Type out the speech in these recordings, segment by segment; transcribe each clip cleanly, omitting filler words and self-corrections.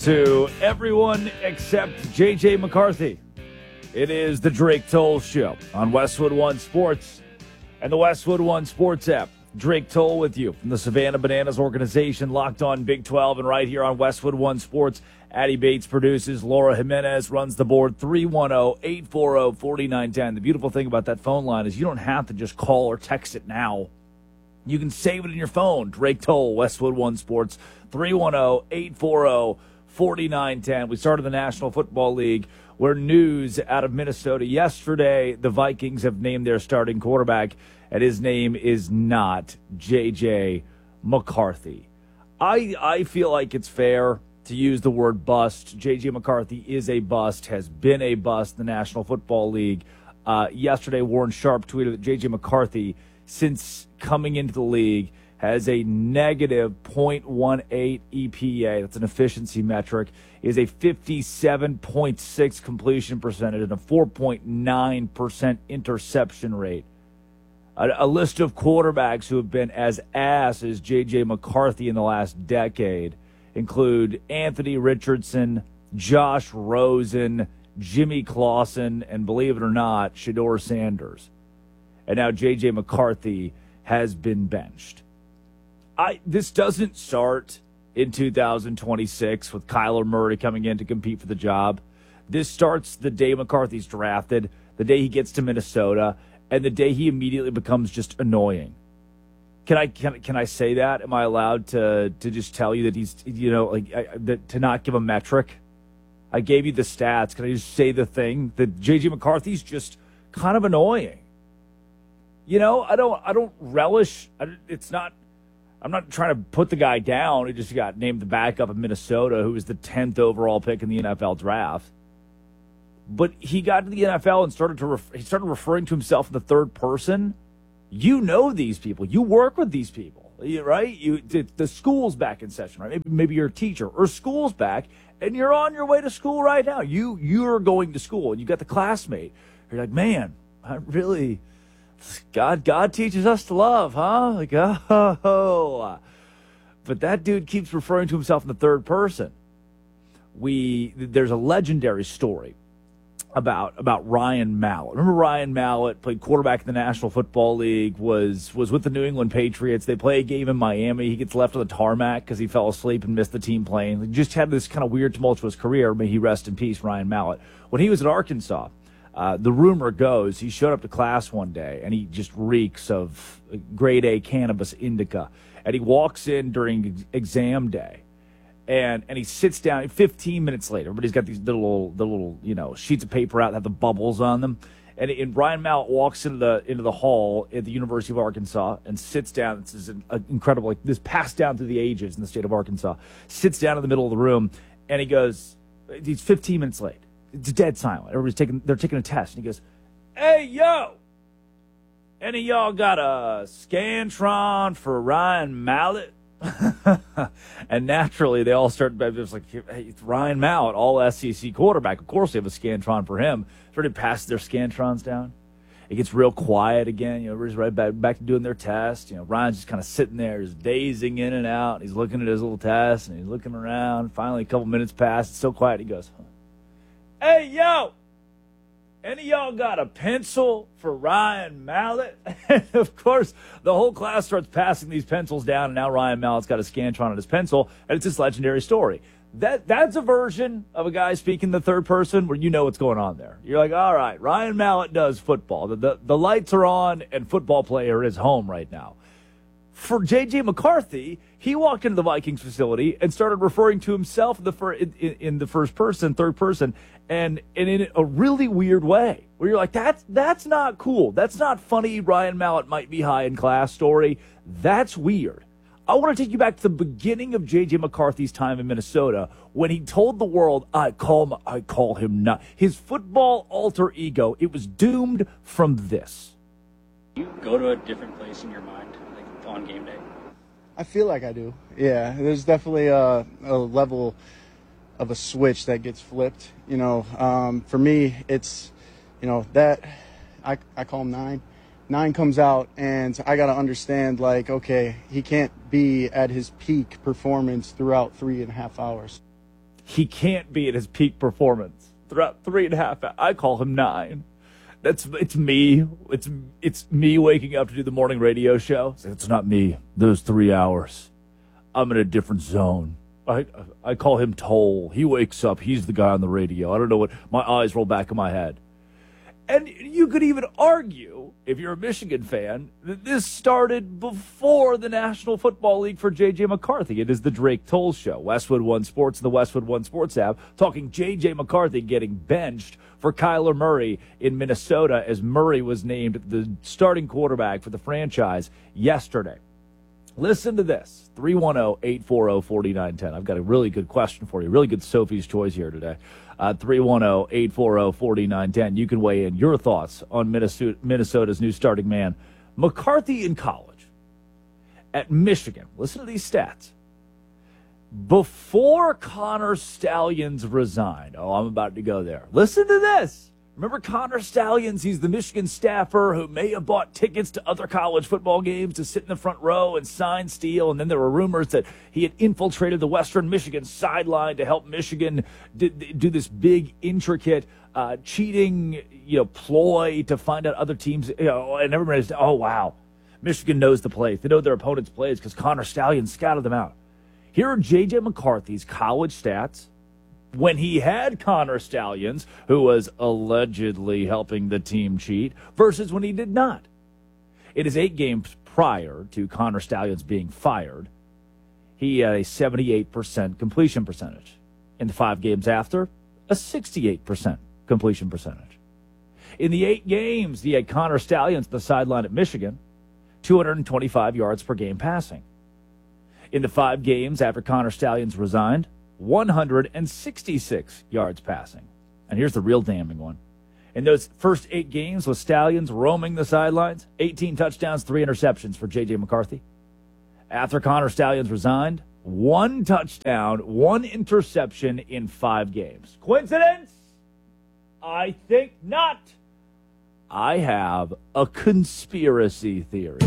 to everyone except J.J. McCarthy. It is the Drake Toll Show on Westwood One Sports and the Westwood One Sports app. Drake Toll with you from the Savannah Bananas organization, locked on Big 12, and right here on Westwood One Sports. Addie Bates produces. Laura Jimenez runs the board. 310-840-4910. The beautiful thing about that phone line is you don't have to just call or text it now. You can save it in your phone. Drake Toll, Westwood One Sports, 310-840-4910. We started the National Football League, where news out of Minnesota yesterday, the Vikings have named their starting quarterback, and his name is not J.J. McCarthy. I feel like it's fair to use the word bust. J.J. McCarthy is a bust, has been a bust in the National Football League. Yesterday, Warren Sharp tweeted that J.J. McCarthy, since coming into the league, has a negative .18 EPA. That's an efficiency metric. Is a 57.6 completion percentage and a 4.9% interception rate. A list of quarterbacks who have been as ass as J.J. McCarthy in the last decade include Anthony Richardson, Josh Rosen, Jimmy Clausen, and believe it or not, Shedeur Sanders. And now J.J. McCarthy has been benched. This doesn't start in 2026 with Kyler Murray coming in to compete for the job. This starts the day McCarthy's drafted, the day he gets to Minnesota, and the day he immediately becomes just annoying. Can I say that? Am I allowed to just tell you that he's, to not give a metric? I gave you the stats. Can I just say the thing that J.J. McCarthy's just kind of annoying? I don't relish. I'm not trying to put the guy down. He just got named the backup of Minnesota, who was the 10th overall pick in the NFL draft. But he got to the NFL and started referring to himself in the third person. You know these people. You work with these people, right? The school's back in session, right? Maybe you're a teacher or school's back, and you're on your way to school right now. You're going to school, and you got the classmate. You're like, man, God teaches us to love, huh? Like, oh. But that dude keeps referring to himself in the third person. There's a legendary story about Ryan Mallett. Remember Ryan Mallett played quarterback in the National Football League, was with the New England Patriots. They play a game in Miami. He gets left on the tarmac because he fell asleep and missed the team plane. He just had this kind of weird, tumultuous career. May he rest in peace, Ryan Mallett. When he was at Arkansas, the rumor goes he showed up to class one day, and he just reeks of grade A cannabis indica. And he walks in during exam day, and he sits down 15 minutes later. Everybody's got these little sheets of paper out that have the bubbles on them. And Ryan Mallett walks into the hall at the University of Arkansas and sits down. This is incredible. Like, this passed down through the ages in the state of Arkansas. Sits down in the middle of the room, and he goes, he's 15 minutes late. It's dead silent. They're taking a test. And he goes, "Hey, yo, any of y'all got a Scantron for Ryan Mallett?" And naturally, they all start, it's like, hey, it's Ryan Mallett, all SEC quarterback. Of course they have a Scantron for him. Started passing their Scantrons down. It gets real quiet again. Everybody's right back to doing their test. Ryan's just kind of sitting there, just dazing in and out. And he's looking at his little test, and he's looking around. Finally, a couple minutes pass. It's so quiet. He goes, "Hey, yo, any of y'all got a pencil for Ryan Mallett?" And of course, the whole class starts passing these pencils down, and now Ryan Mallett's got a Scantron on his pencil, and it's this legendary story. That's a version of a guy speaking in the third person where you know what's going on there. You're like, all right, Ryan Mallett does football. The lights are on, and football player is home right now. For J.J. McCarthy, he walked into the Vikings facility and started referring to himself in the first person, third person, and in a really weird way, where you're like, that's not cool. That's not funny. Ryan Mallett might be high in class story. That's weird. I want to take you back to the beginning of J.J. McCarthy's time in Minnesota when he told the world, I call him not. His football alter ego, it was doomed from this. You go to a different place in your mind, like on game day? I feel like I do. Yeah, there's definitely a level of a switch that gets flipped. For me, it's, that I call him 9. 9 comes out, and I got to understand, like, okay, he can't be at his peak performance throughout 3.5 hours. he can't be at his peak performance throughout 3.5 hours. I call him 9. It's me. It's me waking up to do the morning radio show. It's not me. Those 3 hours. I'm in a different zone. I call him Toll. He wakes up. He's the guy on the radio. I don't know what. My eyes roll back in my head. And you could even argue, if you're a Michigan fan, that this started before the National Football League for J.J. McCarthy. It is the Drake Toll Show. Westwood One Sports and the Westwood One Sports app talking J.J. McCarthy getting benched for Kyler Murray in Minnesota as Murray was named the starting quarterback for the franchise yesterday. Listen to this, 310-840-4910. I've got a really good question for you, really good Sophie's Choice here today. 310-840-4910. You can weigh in your thoughts on Minnesota's new starting man. McCarthy in college at Michigan. Listen to these stats. Before Connor Stalions resigned. Oh, I'm about to go there. Listen to this. Remember Connor Stalions? He's the Michigan staffer who may have bought tickets to other college football games to sit in the front row and sign steal. And then there were rumors that he had infiltrated the Western Michigan sideline to help Michigan do this big, intricate cheating, ploy to find out other teams. And everybody's, oh, wow. Michigan knows the plays. They know their opponent's plays because Connor Stalions scouted them out. Here are J.J. McCarthy's college stats when he had Connor Stalions, who was allegedly helping the team cheat, versus when he did not. It is 8 games prior to Connor Stalions being fired. He had a 78% completion percentage. In the 5 games after, a 68% completion percentage. In the 8 games, he had Connor Stalions on the sideline at Michigan, 225 yards per game passing. In the 5 games after Connor Stalions resigned, 166 yards passing. And here's the real damning one. In those first 8 games with Stalions roaming the sidelines, 18 touchdowns, 3 interceptions for J.J. McCarthy. After Connor Stalions resigned, 1 touchdown, 1 interception in 5 games. Coincidence? I think not. I have a conspiracy theory.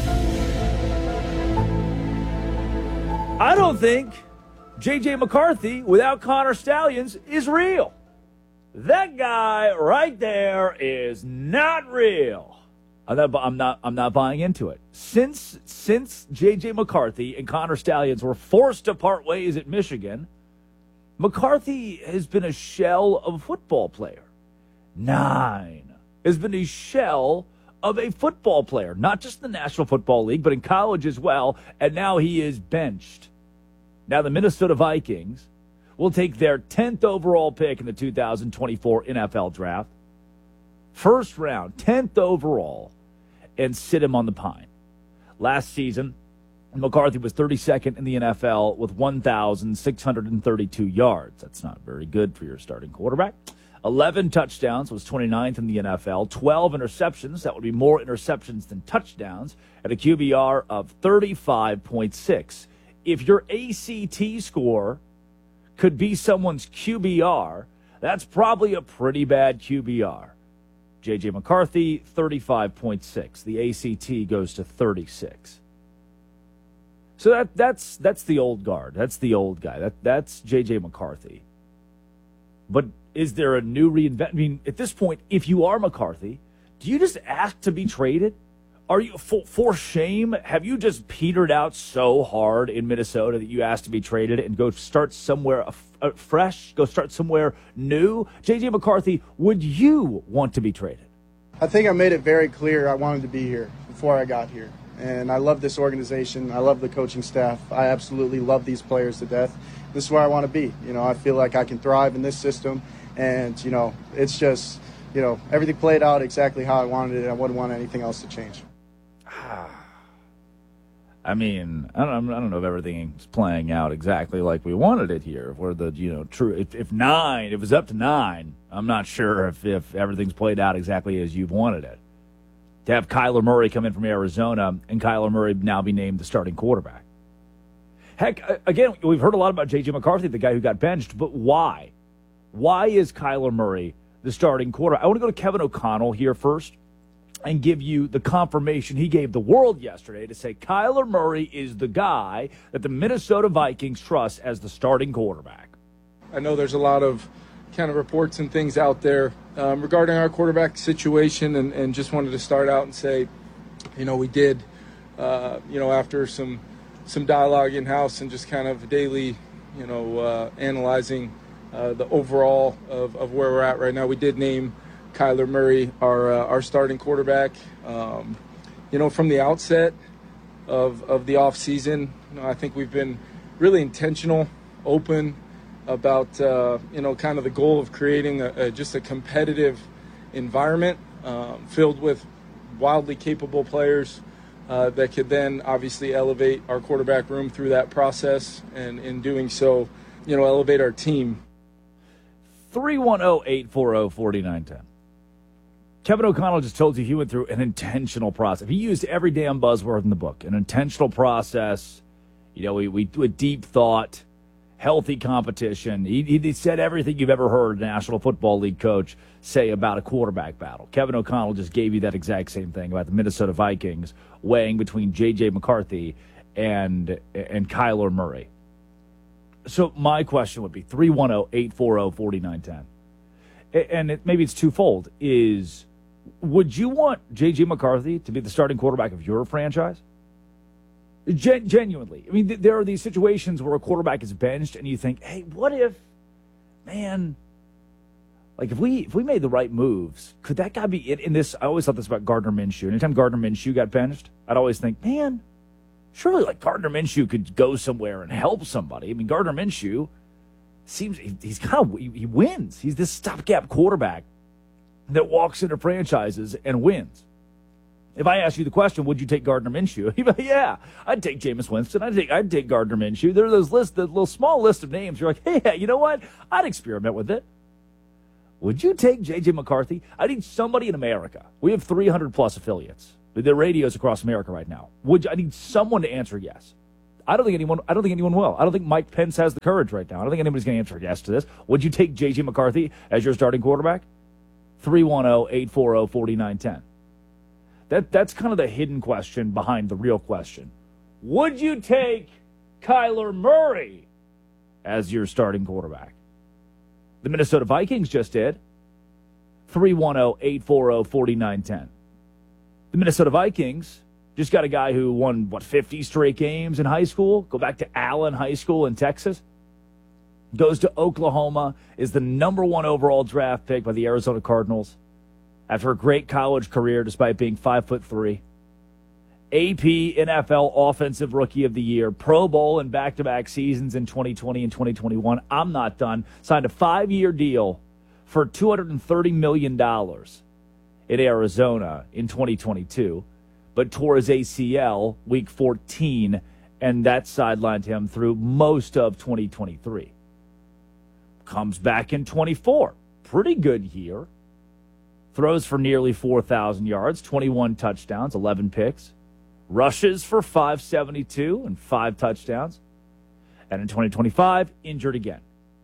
I don't think J.J. McCarthy, without Connor Stalions, is real. That guy right there is not real. I'm not buying into it. Since J.J. McCarthy and Connor Stalions were forced to part ways at Michigan, McCarthy has been a shell of a football player. 9 has been a shell of a football player, not just in the National Football League, but in college as well, and now he is benched. Now, the Minnesota Vikings will take their 10th overall pick in the 2024 NFL Draft. First round, 10th overall, and sit him on the pine. Last season, McCarthy was 32nd in the NFL with 1,632 yards. That's not very good for your starting quarterback. 11 touchdowns, was 29th in the NFL. 12 interceptions, that would be more interceptions than touchdowns, at a QBR of 35.6. If your ACT score could be someone's QBR, that's probably a pretty bad QBR. J.J. McCarthy, 35.6. The ACT goes to 36. So that's the old guard. That's the old guy. That's J.J. McCarthy. But is there a new reinvent? I mean, at this point, if you are McCarthy, do you just ask to be traded? Are you, for shame, have you just petered out so hard in Minnesota that you asked to be traded and go start somewhere fresh, go start somewhere new? J.J. McCarthy, would you want to be traded? I think I made it very clear I wanted to be here before I got here. And I love this organization. I love the coaching staff. I absolutely love these players to death. This is where I want to be. I feel like I can thrive in this system. And, it's just, everything played out exactly how I wanted it. I wouldn't want anything else to change. I mean, I don't know if everything's playing out exactly like we wanted it here. Where the true, if it was up to 9, I'm not sure if everything's played out exactly as you've wanted it. To have Kyler Murray come in from Arizona and Kyler Murray now be named the starting quarterback. Heck, again, we've heard a lot about J.J. McCarthy, the guy who got benched, but why? Why is Kyler Murray the starting quarterback? I want to go to Kevin O'Connell here first and give you the confirmation he gave the world yesterday to say Kyler Murray is the guy that the Minnesota Vikings trust as the starting quarterback. I know there's a lot of kind of reports and things out there regarding our quarterback situation, and just wanted to start out and say, we did, after some dialogue in-house and just kind of daily, analyzing the overall of where we're at right now, we did name Kyler Murray our starting quarterback. From the outset of the offseason, I think we've been really intentional, open about, kind of the goal of creating just a competitive environment filled with wildly capable players that could then obviously elevate our quarterback room through that process, and in doing so, elevate our team. 310-840-4910. Kevin O'Connell just told you he went through an intentional process. He used every damn buzzword in the book. An intentional process, we do a deep thought, healthy competition. He said everything you've ever heard a National Football League coach say about a quarterback battle. Kevin O'Connell just gave you that exact same thing about the Minnesota Vikings weighing between J.J. McCarthy and Kyler Murray. So my question would be 310-840-4910. And maybe it's twofold. Would you want J.J. McCarthy to be the starting quarterback of your franchise? Genuinely. I mean, there are these situations where a quarterback is benched and you think, hey, what if, man, like if we made the right moves, could that guy be in this? I always thought this about Gardner Minshew. Anytime Gardner Minshew got benched, I'd always think, man, surely like Gardner Minshew could go somewhere and help somebody. I mean, Gardner Minshew seems he wins. He's this stopgap quarterback that walks into franchises and wins. If I ask you the question, would you take Gardner Minshew? You'd be like, yeah, I'd take Jameis Winston. I'd take Gardner Minshew. There are those lists, the little small list of names. You're like, hey, you know what? I'd experiment with it. Would you take J.J. McCarthy? I need somebody in America. We have 300 plus affiliates. There are radios across America right now. I need someone to answer yes. I don't think anyone will. I don't think Mike Pence has the courage right now. I don't think anybody's going to answer yes to this. Would you take J.J. McCarthy as your starting quarterback? 310-840-4910. That's kind of the hidden question behind the real question. Would you take Kyler Murray as your starting quarterback? The Minnesota Vikings just did. 310-840-4910. The Minnesota Vikings just got a guy who won, 50 straight games in high school? Go back to Allen High School in Texas. Goes to Oklahoma, is the number 1 overall draft pick by the Arizona Cardinals after a great college career despite being 5'3". AP NFL Offensive Rookie of the Year, Pro Bowl in back-to-back seasons in 2020 and 2021. I'm not done. Signed a 5-year deal for $230 million in Arizona in 2022, but tore his ACL week 14, and that sidelined him through most of 2023. Comes back in 24. Pretty good year. Throws for nearly 4,000 yards, 21 touchdowns, 11 picks. Rushes for 572 and 5 touchdowns. And in 2025, injured again.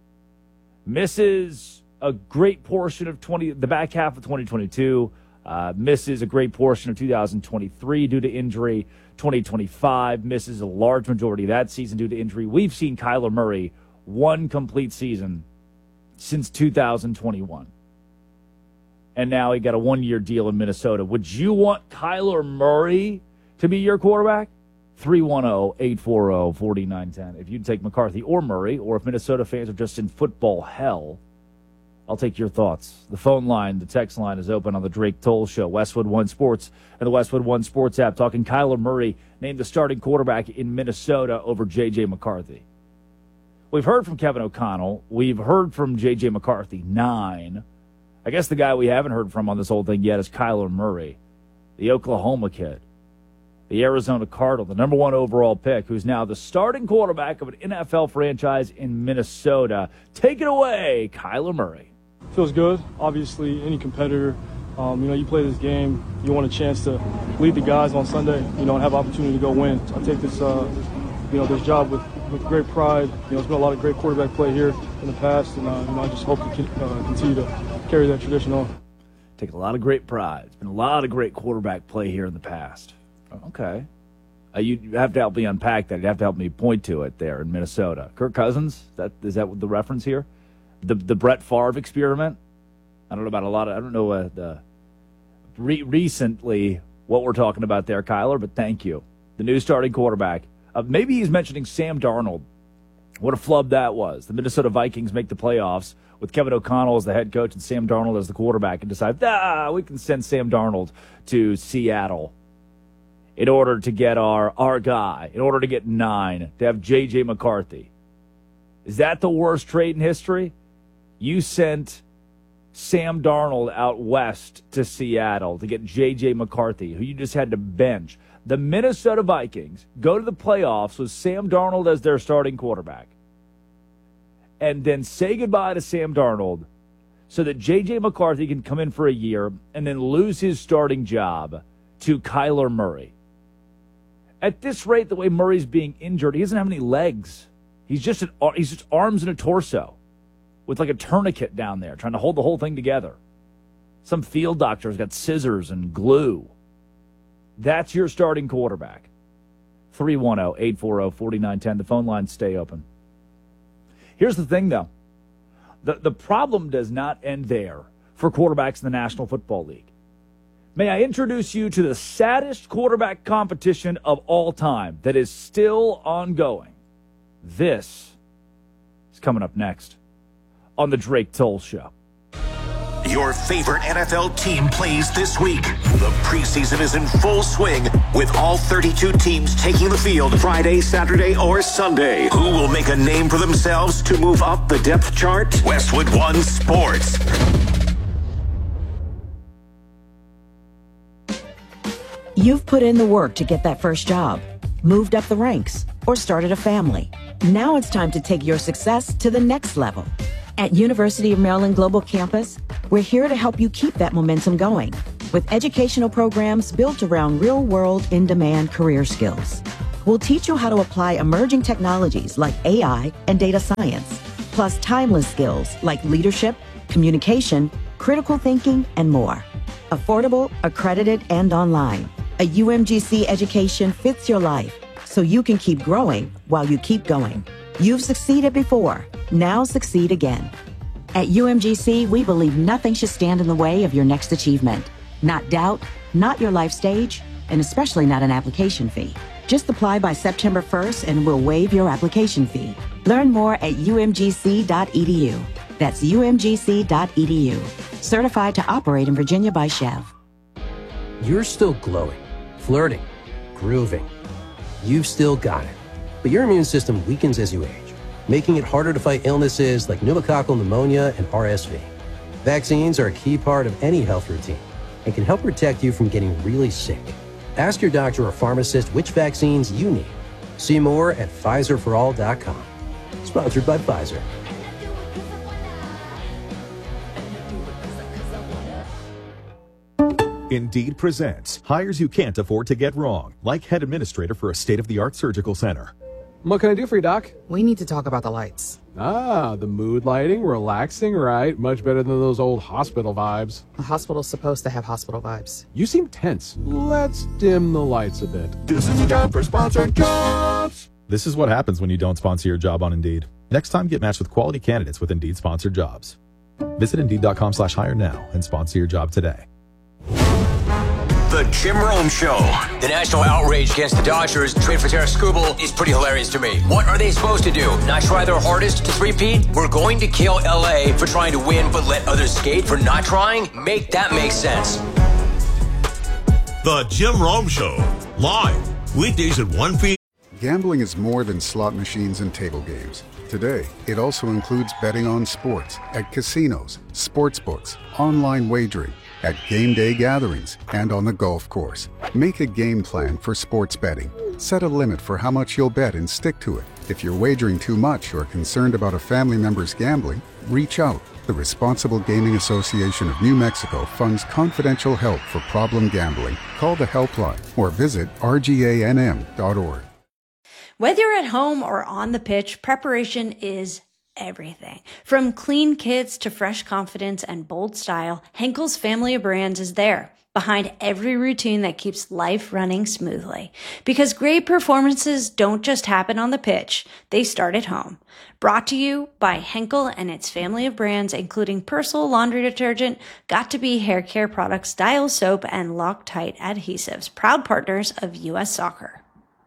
Misses a great portion of the back half of 2022. Misses a great portion of 2023 due to injury. 2025 misses a large majority of that season due to injury. We've seen Kyler Murray one complete season since 2021. And now he got a 1-year deal in Minnesota. Would you want Kyler Murray to be your quarterback? 310-840-4910. If you'd take McCarthy or Murray, or if Minnesota fans are just in football hell, I'll take your thoughts. The phone line, the text line is open on the Drake Toll Show, Westwood One Sports, and the Westwood One Sports app, talking Kyler Murray named the starting quarterback in Minnesota over J.J. McCarthy. We've heard from Kevin O'Connell. We've heard from J.J. McCarthy, 9. I guess the guy we haven't heard from on this whole thing yet is Kyler Murray, the Oklahoma kid, the Arizona Cardinal, the number 1 overall pick, who's now the starting quarterback of an NFL franchise in Minnesota. Take it away, Kyler Murray. Feels good. Obviously, any competitor, you play this game, you want a chance to lead the guys on Sunday, and have opportunity to go win. I take this, this job with great pride. There's been a lot of great quarterback play here in the past, and I just hope to continue to carry that tradition on. Take a lot of great pride. There's been a lot of great quarterback play here in the past. Okay. You have to help me unpack that. You have to help me point to it there in Minnesota. Kirk Cousins, is that the reference here? the Brett Favre experiment. I don't know about I don't know recently what we're talking about there, Kyler, but thank you. The new starting quarterback. Maybe he's mentioning Sam Darnold. What a flub that was. The Minnesota Vikings make the playoffs with Kevin O'Connell as the head coach and Sam Darnold as the quarterback and decide, we can send Sam Darnold to Seattle in order to get our guy, in order to get 9, to have J.J. McCarthy. Is that the worst trade in history? You sent Sam Darnold out west to Seattle to get J.J. McCarthy, who you just had to bench. The Minnesota Vikings go to the playoffs with Sam Darnold as their starting quarterback and then say goodbye to Sam Darnold so that J.J. McCarthy can come in for a year and then lose his starting job to Kyler Murray. At this rate, the way Murray's being injured, he doesn't have any legs. He's just arms and a torso with like a tourniquet down there trying to hold the whole thing together. Some field doctor's got scissors and glue. That's your starting quarterback. 310-840-4910. The phone lines stay open. Here's the thing, though. The problem does not end there for quarterbacks in the National Football League. May I introduce you to the saddest quarterback competition of all time that is still ongoing. This is coming up next on The Drake Toll Show. Your favorite NFL team plays this week. The preseason is in full swing with all 32 teams taking the field Friday, Saturday, or Sunday. Who will make a name for themselves to move up the depth chart? Westwood One Sports. You've put in the work to get that first job, moved up the ranks, or started a family. Now it's time to take your success to the next level. At University of Maryland Global Campus, we're here to help you keep that momentum going with educational programs built around real-world, in-demand career skills. We'll teach you how to apply emerging technologies like AI and data science, plus timeless skills like leadership, communication, critical thinking, and more. Affordable, accredited, and online. A UMGC education fits your life so you can keep growing while you keep going. You've succeeded before. Now succeed again. At UMGC, we believe nothing should stand in the way of your next achievement. Not doubt, not your life stage, and especially not an application fee. Just apply by September 1st and we'll waive your application fee. Learn more at umgc.edu. That's umgc.edu. Certified to operate in Virginia by Chev. You're still glowing, flirting, grooving. You've still got it. But your immune system weakens as you age, making it harder to fight illnesses like pneumococcal pneumonia and RSV. Vaccines are a key part of any health routine and can help protect you from getting really sick. Ask your doctor or pharmacist which vaccines you need. See more at PfizerForAll.com. Sponsored by Pfizer. Indeed presents hires you can't afford to get wrong, like head administrator for a state-of-the-art surgical center. What can I do for you, Doc? We need to talk about the lights. Ah, the mood lighting, relaxing, right? Much better than those old hospital vibes. A hospital's supposed to have hospital vibes. You seem tense. Let's dim the lights a bit. This is time for sponsored jobs. This is what happens when you don't sponsor your job on Indeed. Next time, get matched with quality candidates with Indeed sponsored jobs. Visit Indeed.com/hire now and sponsor your job today. The Jim Rome Show. The national outrage against the Dodgers trade for Tarik Skubal is pretty hilarious to me. What are they supposed to do? Not try their hardest to three-peat? We're going to kill LA for trying to win but let others skate for not trying? Make that make sense. The Jim Rome Show. Live. Weekdays at 1 p.m. Gambling is more than slot machines and table games. Today, it also includes betting on sports, at casinos, sports books, online wagering, at game day gatherings, and on the golf course. Make a game plan for sports betting. Set a limit for how much you'll bet and stick to it. If you're wagering too much or concerned about a family member's gambling, reach out. The Responsible Gaming Association of New Mexico funds confidential help for problem gambling. Call the helpline or visit rganm.org. Whether you're at home or on the pitch, preparation is everything. From clean kits to fresh confidence and bold style, Henkel's family of brands is there. behind every routine that keeps life running smoothly. Because great performances don't just happen on the pitch, they start at home. Brought to you by Henkel and its family of brands, including Persil laundry detergent, Got2b hair care products, Dial soap, and Loctite adhesives, proud partners of U.S. Soccer.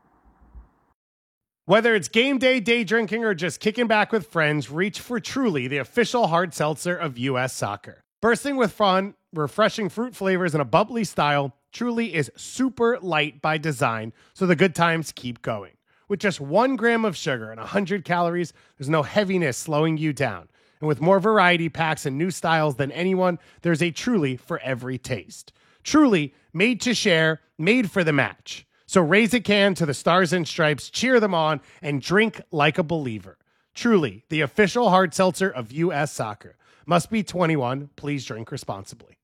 Whether it's game day, day drinking, or just kicking back with friends, reach for Truly, the official hard seltzer of U.S. Soccer. Bursting with fun, refreshing fruit flavors, and a bubbly style, Truly is super light by design, so the good times keep going. With just 1 gram of sugar and 100 calories, there's no heaviness slowing you down. And with more variety packs and new styles than anyone, there's a Truly for every taste. Truly, made to share, made for the match. So raise a can to the Stars and Stripes, cheer them on, and drink like a believer. Truly, the official hard seltzer of U.S. Soccer. Must be 21. Please drink responsibly.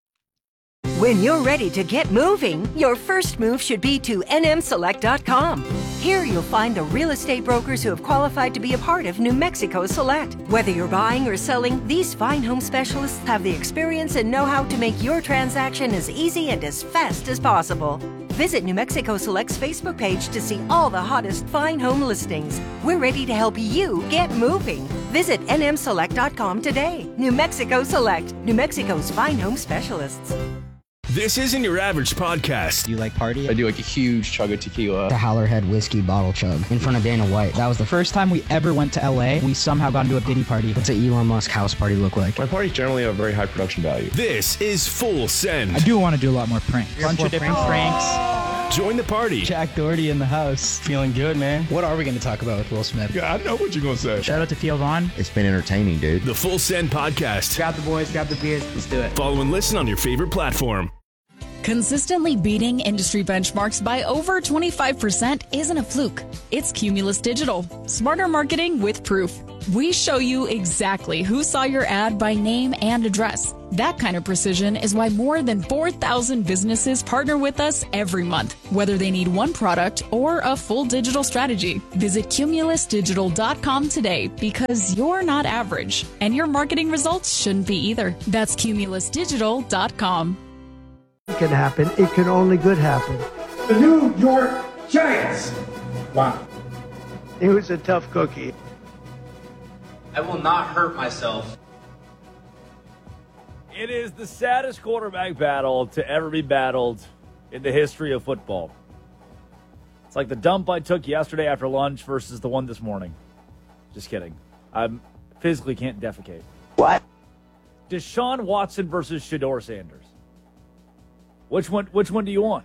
When you're ready to get moving, your first move should be to nmselect.com. Here you'll find the real estate brokers who have qualified to be a part of New Mexico Select. Whether you're buying or selling, these fine home specialists have the experience and know-how to make your transaction as easy and as fast as possible. Visit New Mexico Select's Facebook page to see all the hottest fine home listings. We're ready to help you get moving. Visit nmselect.com today. New Mexico Select, New Mexico's fine home specialists. This isn't your average podcast. Do you like party? I do like a huge chug of tequila. The Howlerhead whiskey bottle chug in front of Dana White. That was the first time we ever went to LA. We somehow got into a Diddy party. What's an Elon Musk house party look like? My parties generally have very high production value. This is Full Send. I do want to do a lot more pranks. Bunch of different pranks. Join the party. Jack Doherty in the house. Feeling good, man. What are we going to talk about with Will Smith? Yeah, I know what you're going to say. Shout out to Theo Vaughn. It's been entertaining, dude. The Full Send podcast. Grab the boys, grab the beers. Let's do it. Follow and listen on your favorite platform. Consistently beating industry benchmarks by over 25% isn't a fluke. It's Cumulus Digital. Smarter marketing with proof. We show you exactly who saw your ad by name and address. That kind of precision is why more than 4,000 businesses partner with us every month, whether they need one product or a full digital strategy. Visit cumulusdigital.com today because you're not average, and your marketing results shouldn't be either. That's cumulusdigital.com. It can happen. It can only good happen. The New York Giants. Wow. He was a tough cookie. I will not hurt myself. It is the saddest quarterback battle to ever be battled in the history of football. It's like the dump I took yesterday after lunch versus the one this morning. Just kidding. I physically can't defecate. What? Deshaun Watson versus Shedeur Sanders. Which one do you want?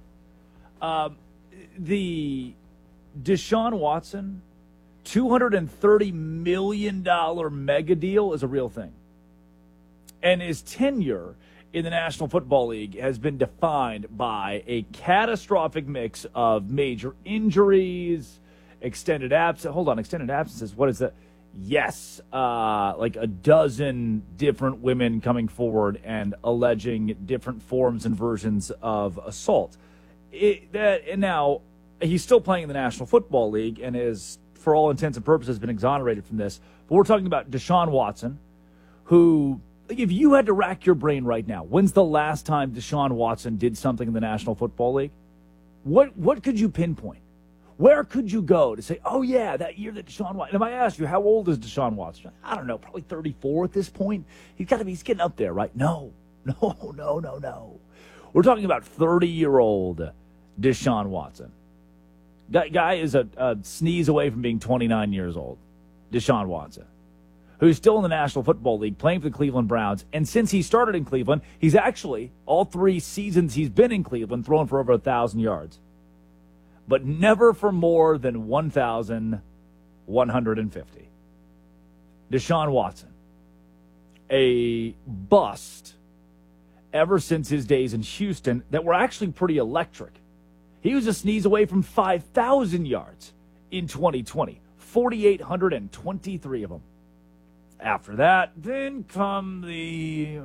The Deshaun Watson $230 million mega deal is a real thing. And his tenure in the National Football League has been defined by a catastrophic mix of major injuries, extended absences. What is that? Yes, like a dozen different women coming forward and alleging different forms and versions of assault. And now he's still playing in the National Football League and is, for all intents and purposes, been exonerated from this. But we're talking about Deshaun Watson, who, if you had to rack your brain right now, when's the last time Deshaun Watson did something in the National Football League? What could you pinpoint? Where could you go to say, oh, yeah, that year that Deshaun Watson... And if I ask you, how old is Deshaun Watson? I don't know, probably 34 at this point. He's getting up there, right? No. We're talking about 30-year-old Deshaun Watson. That guy is a sneeze away from being 29 years old. Deshaun Watson, who's still in the National Football League, playing for the Cleveland Browns. And since he started in Cleveland, he's actually, all 3 seasons he's been in Cleveland, thrown for over 1,000 yards. But never for more than 1,150. Deshaun Watson, a bust ever since his days in Houston that were actually pretty electric. He was a sneeze away from 5,000 yards in 2020, 4,823 of them. After that, then come the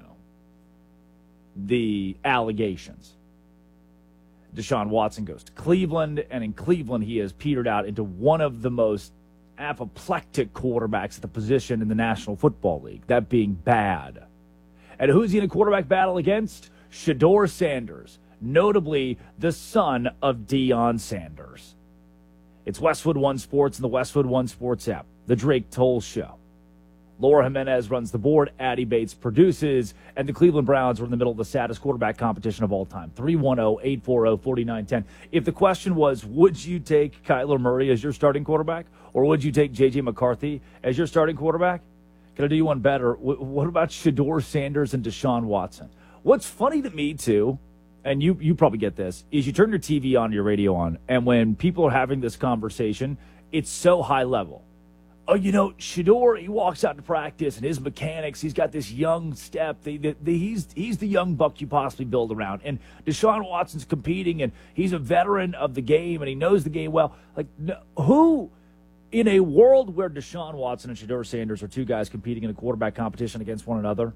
allegations. Deshaun Watson goes to Cleveland, and in Cleveland he has petered out into one of the most apoplectic quarterbacks at the position in the National Football League, that being bad. And who's he in a quarterback battle against? Shedeur Sanders, notably the son of Deion Sanders. It's Westwood One Sports and the Westwood One Sports app, the Drake Toll Show. Laura Jimenez runs the board, Addie Bates produces, and the Cleveland Browns are in the middle of the saddest quarterback competition of all time, 310-840-4910. If the question was, would you take Kyler Murray as your starting quarterback, or would you take J.J. McCarthy as your starting quarterback? Can I do you one better? What about Shedeur Sanders and Deshaun Watson? What's funny to me, too, and you probably get this, is you turn your TV on, your radio on, and when people are having this conversation, it's so high level. Oh, Shedeur, he walks out to practice, and his mechanics, he's got this young step. He's the young buck you possibly build around. And Deshaun Watson's competing, and he's a veteran of the game, and he knows the game well. Like, who, in a world where Deshaun Watson and Shedeur Sanders are two guys competing in a quarterback competition against one another,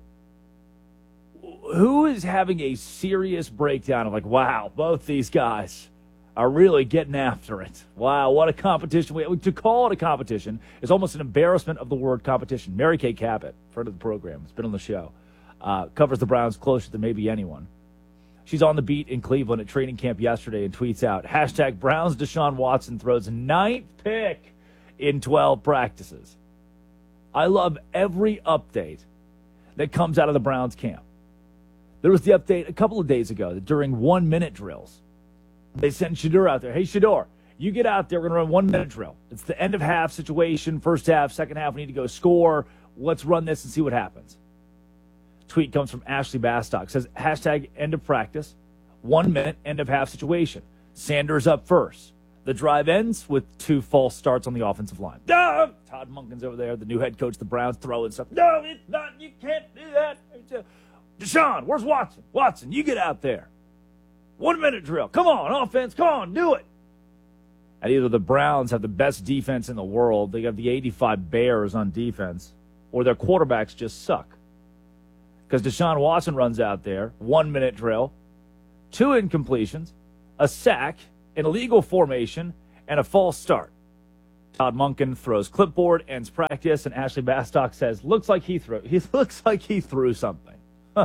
who is having a serious breakdown of like, wow, both these guys are really getting after it. Wow, what a competition. To call it a competition is almost an embarrassment of the word competition. Mary Kay Cabot, friend of the program, has been on the show, covers the Browns closer than maybe anyone. She's on the beat in Cleveland at training camp yesterday and tweets out, hashtag Browns Deshaun Watson throws 9th pick in 12 practices. I love every update that comes out of the Browns camp. There was the update a couple of days ago that during 1-minute drills, they sent Shedeur out there. Hey, Shedeur, you get out there. We're going to run 1-minute drill. It's the end of half situation, first half, second half. We need to go score. Let's run this and see what happens. Tweet comes from Ashley Bastock. Says, hashtag end of practice, 1 minute, end of half situation. Sanders up first. The drive ends with 2 false starts on the offensive line. No! Todd Monken's over there, the new head coach of the Browns, throwing stuff. No, it's not. You can't do that. Deshaun, where's Watson? Watson, you get out there. 1-minute drill. Come on, offense. Come on, do it. And either the Browns have the best defense in the world, they have the 85 Bears on defense, or their quarterbacks just suck. Because Deshaun Watson runs out there, 1-minute drill, 2 incompletions, a sack, an illegal formation, and a false start. Todd Monken throws clipboard, ends practice, and Ashley Bastock says, looks like he threw something.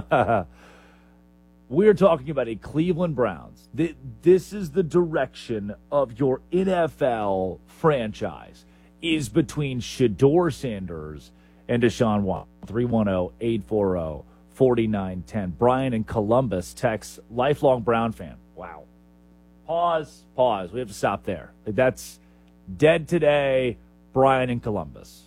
We're talking about a Cleveland Browns. This is the direction of your NFL franchise, is between Shedeur Sanders and Deshaun Watson. 310-840-4910. Brian in Columbus texts, lifelong Brown fan. Wow. Pause. We have to stop there. That's dead today, Brian in Columbus.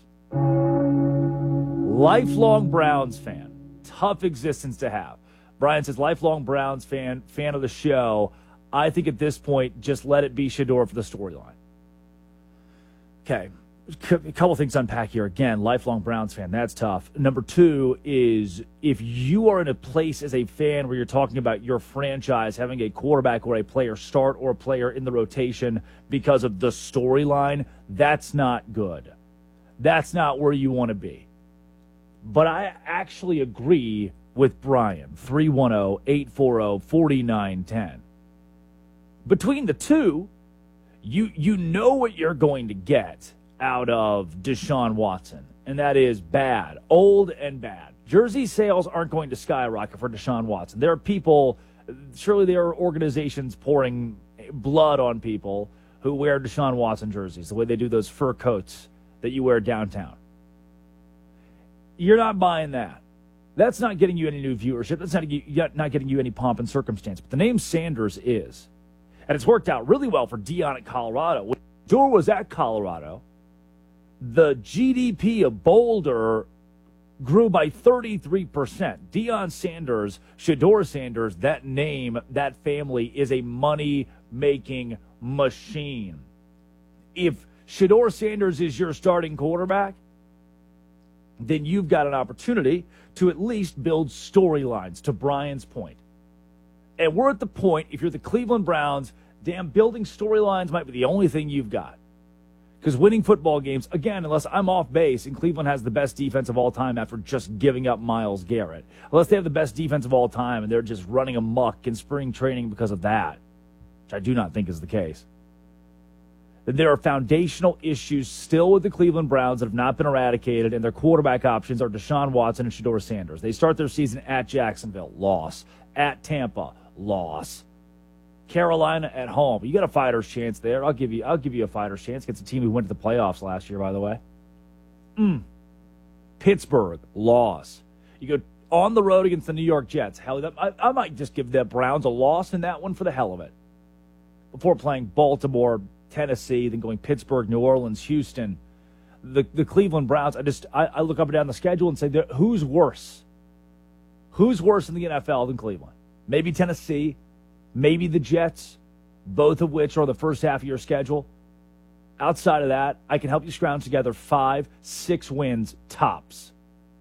Lifelong Browns fan. Tough existence to have. Brian says, lifelong Browns fan of the show. I think at this point, just let it be Shedeur for the storyline. Okay, a couple things to unpack here. Again, lifelong Browns fan, that's tough. Number 2 is if you are in a place as a fan where you're talking about your franchise having a quarterback or a player start or a player in the rotation because of the storyline, that's not good. That's not where you want to be. But I actually agree with Brian, 310-840-4910. Between the two, you know what you're going to get out of Deshaun Watson, and that is bad, old and bad. Jersey sales aren't going to skyrocket for Deshaun Watson. There are people, surely there are organizations pouring blood on people who wear Deshaun Watson jerseys, the way they do those fur coats that you wear downtown. You're not buying that. That's not getting you any new viewership. That's not getting you any pomp and circumstance. But the name Sanders is. And it's worked out really well for Deion at Colorado. When Shedeur was at Colorado, the GDP of Boulder grew by 33%. Deion Sanders, Shedeur Sanders, that name, that family is a money-making machine. If Shedeur Sanders is your starting quarterback, then you've got an opportunity to at least build storylines, to Brian's point. And we're at the point, if you're the Cleveland Browns, damn, building storylines might be the only thing you've got. Because winning football games, again, unless I'm off base, and Cleveland has the best defense of all time after just giving up Myles Garrett, unless they have the best defense of all time and they're just running amok in spring training because of that, which I do not think is the case, that there are foundational issues still with the Cleveland Browns that have not been eradicated, and their quarterback options are Deshaun Watson and Shedeur Sanders. They start their season at Jacksonville, loss. At Tampa, loss. Carolina at home. You got a fighter's chance there. I'll give you a fighter's chance against a team who went to the playoffs last year, by the way. Pittsburgh, loss. You go on the road against the New York Jets. Hell, I might just give the Browns a loss in that one for the hell of it. Before playing Baltimore, Tennessee, then going Pittsburgh, New Orleans, Houston. The Cleveland Browns, I look up and down the schedule and say, who's worse? Who's worse in the NFL than Cleveland? Maybe Tennessee, maybe the Jets, both of which are the first half of your schedule. Outside of that, I can help you scrounge together 5-6 wins tops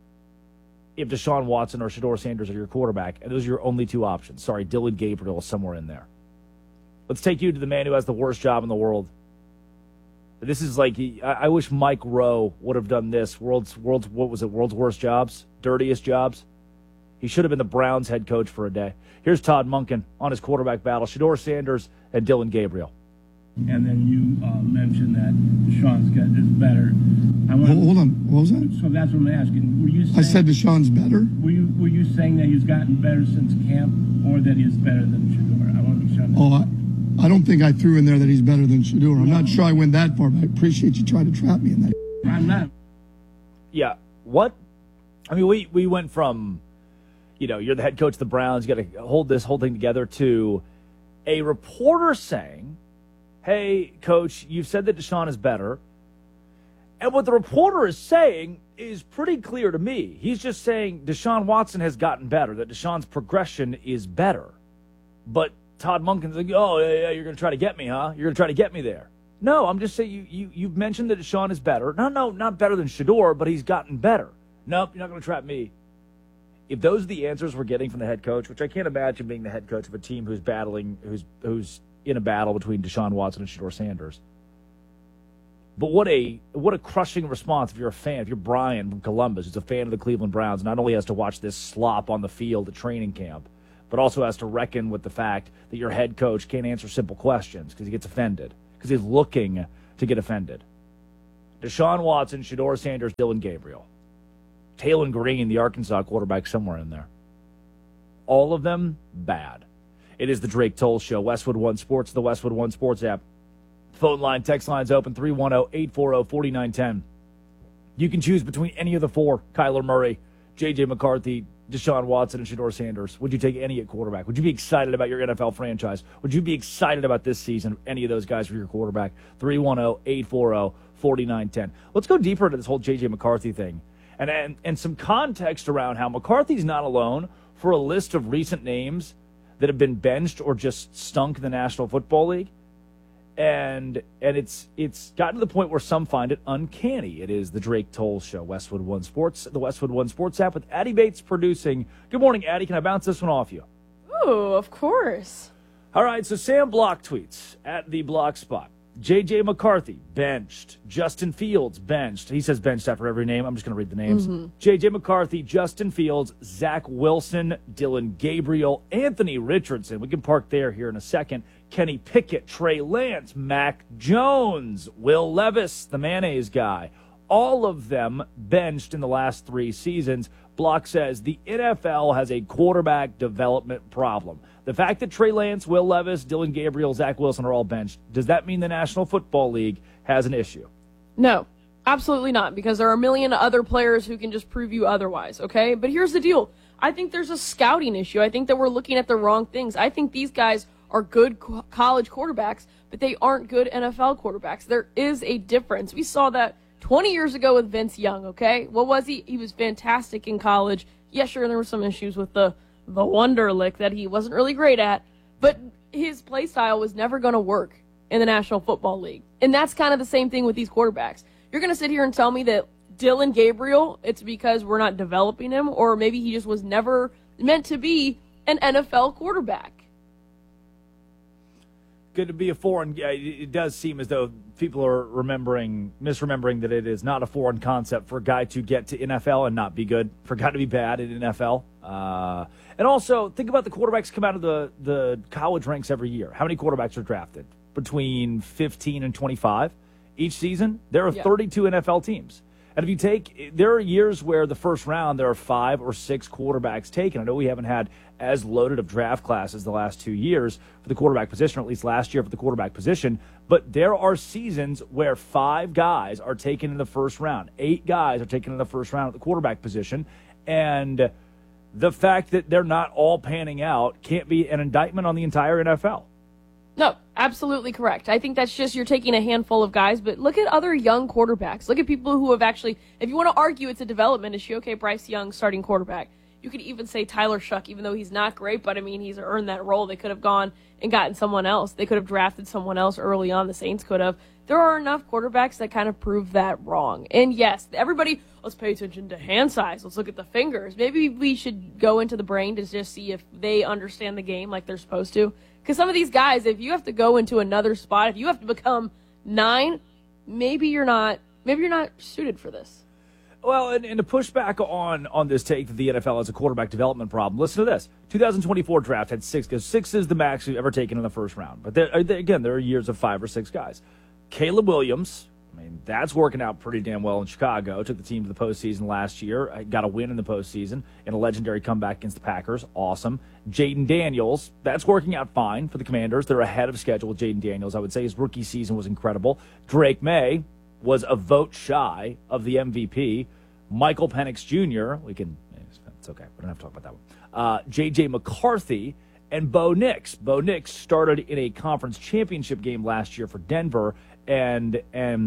if Deshaun Watson or Shedeur Sanders are your quarterback, and those are your only two options. Sorry, Dylan Gabriel is somewhere in there. Let's take you to the man who has the worst job in the world. This is like, I wish Mike Rowe would have done this. World's worst jobs? Dirtiest jobs? He should have been the Browns head coach for a day. Here's Todd Monken on his quarterback battle. Shedeur Sanders and Dylan Gabriel. And then you mentioned that Deshaun's is better. Hold on. What was that? So that's what I'm asking. Were you saying, I said Deshaun's better. Were you saying that he's gotten better since camp, or that he's better than Shedeur? I want to make sure. I don't think I threw in there that he's better than Shedeur. I'm not sure I went that far, but I appreciate you trying to trap me in that. I'm not. Yeah. What? I mean, we went from, you're the head coach of the Browns, you got to hold this whole thing together, to a reporter saying, hey, coach, you've said that Deshaun is better. And what the reporter is saying is pretty clear to me. He's just saying Deshaun Watson has gotten better, that Deshaun's progression is better. But Todd Monken's like, oh, yeah, you're going to try to get me, huh? You're going to try to get me there. No, I'm just saying you've mentioned that Deshaun is better. No, not better than Shedeur, but he's gotten better. Nope, you're not going to trap me. If those are the answers we're getting from the head coach, which I can't imagine being the head coach of a team who's in a battle between Deshaun Watson and Shedeur Sanders. But what a crushing response if you're a fan, if you're Brian from Columbus, who's a fan of the Cleveland Browns, not only has to watch this slop on the field at training camp, but also has to reckon with the fact that your head coach can't answer simple questions because he gets offended, because he's looking to get offended. Deshaun Watson, Shedeur Sanders, Dylan Gabriel. Taylon Green, the Arkansas quarterback, somewhere in there. All of them bad. It is the Drake Toll Show. Westwood One Sports, the Westwood One Sports app. Phone line, text lines open, 310-840-4910. You can choose between any of the four: Kyler Murray, J.J. McCarthy, Deshaun Watson, and Shedeur Sanders. Would you take any at quarterback? Would you be excited about your NFL franchise? Would you be excited about this season, any of those guys for your quarterback? 310-840-4910. Let's go deeper into this whole J.J. McCarthy thing and some context around how McCarthy's not alone for a list of recent names that have been benched or just stunk in the National Football League. And it's gotten to the point where some find it uncanny. It is the Drake Toll Show, Westwood One Sports, the Westwood One Sports app with Addie Bates producing. Good morning, Addie. Can I bounce this one off you? Oh, of course. All right, so Sam Block tweets at the Block Spot. J.J. McCarthy, benched. Justin Fields, benched. He says benched after every name. I'm just going to read the names. J.J. McCarthy, Justin Fields, Zach Wilson, Dylan Gabriel, Anthony Richardson. We can park there here in a second. Kenny Pickett, Trey Lance, Mac Jones, Will Levis, the mayonnaise guy. All of them benched in the last 3 seasons. Block says the NFL has a quarterback development problem. The fact that Trey Lance, Will Levis, Dylan Gabriel, Zach Wilson are all benched, does that mean the National Football League has an issue? No, absolutely not, because there are a million other players who can just prove you otherwise, okay? But here's the deal. I think there's a scouting issue. I think that we're looking at the wrong things. I think these guys are good college quarterbacks, but they aren't good NFL quarterbacks. There is a difference. We saw that 20 years ago with Vince Young, okay? What was he? He was fantastic in college. Yeah, sure, there were some issues with the Wonderlic that he wasn't really great at, but his play style was never going to work in the National Football League. And that's kind of the same thing with these quarterbacks. You're going to sit here and tell me that Dylan Gabriel, it's because we're not developing him, or maybe he just was never meant to be an NFL quarterback. Good to be a foreign. It does seem as though people are misremembering that it is not a foreign concept for a guy to get to NFL and not be good, for a guy to be bad in NFL. And also, think about the quarterbacks come out of the college ranks every year. How many quarterbacks are drafted? between 15 and 25 each season. There are 32 NFL teams. And if you take, there are years where the first round, there are 5 or 6 quarterbacks taken. I know we haven't had as loaded of draft classes the last 2 years for the quarterback position, or at least last year for the quarterback position. But there are seasons where 5 guys are taken in the first round. 8 guys are taken in the first round at the quarterback position. And the fact that they're not all panning out can't be an indictment on the entire NFL. No, absolutely correct. I think that's just you're taking a handful of guys, but look at other young quarterbacks. Look at people who have actually, if you want to argue it's a development issue, okay, Bryce Young, starting quarterback. You could even say Tyler Shuck, even though he's not great, but I mean, he's earned that role. They could have gone and gotten someone else. They could have drafted someone else early on. The Saints could have. There are enough quarterbacks that kind of prove that wrong. And yes, everybody, let's pay attention to hand size. Let's look at the fingers. Maybe we should go into the brain to just see if they understand the game like they're supposed to. Because some of these guys, if you have to go into another spot, if you have to become 9, maybe you're not suited for this. Well, and to push back on this take that the NFL has a quarterback development problem, listen to this. 2024 draft had 6, because 6 is the max you've ever taken in the first round. But there are years of 5 or 6 guys. Caleb Williams, I mean, that's working out pretty damn well in Chicago. Took the team to the postseason last year. Got a win in the postseason in a legendary comeback against the Packers. Awesome. Jaden Daniels, that's working out fine for the Commanders. They're ahead of schedule with Jaden Daniels. I would say his rookie season was incredible. Drake May was a vote shy of the MVP. Michael Penix Jr., it's okay. We don't have to talk about that one. J.J. McCarthy and Bo Nix. Bo Nix started in a conference championship game last year for Denver, and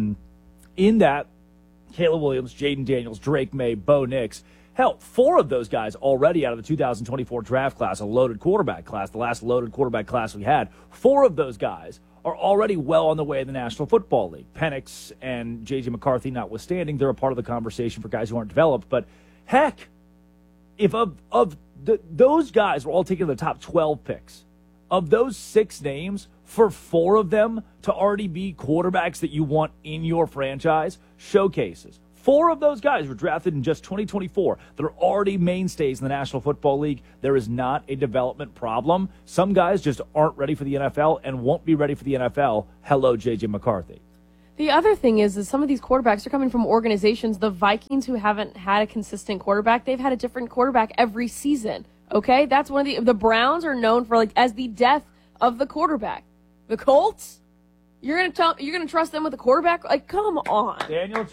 in that, Caleb Williams, Jaden Daniels, Drake May, Bo Nix. Hell, 4 of those guys already out of the 2024 draft class, a loaded quarterback class, the last loaded quarterback class we had. 4 of those guys are already well on the way in the National Football League. Penix and J.J. McCarthy notwithstanding, they're a part of the conversation for guys who aren't developed. But heck, if those guys were all taken in the top 12 picks, of those 6 names, for 4 of them to already be quarterbacks that you want in your franchise, showcases. 4 of those guys were drafted in just 2024. They're already mainstays in the National Football League. There is not a development problem. Some guys just aren't ready for the NFL and won't be ready for the NFL. Hello, J.J. McCarthy. The other thing is some of these quarterbacks are coming from organizations. The Vikings, who haven't had a consistent quarterback, they've had a different quarterback every season. Okay? That's one of the Browns are known for as the death of the quarterback. The Colts? You're gonna trust them with a quarterback? Like, come on. Daniel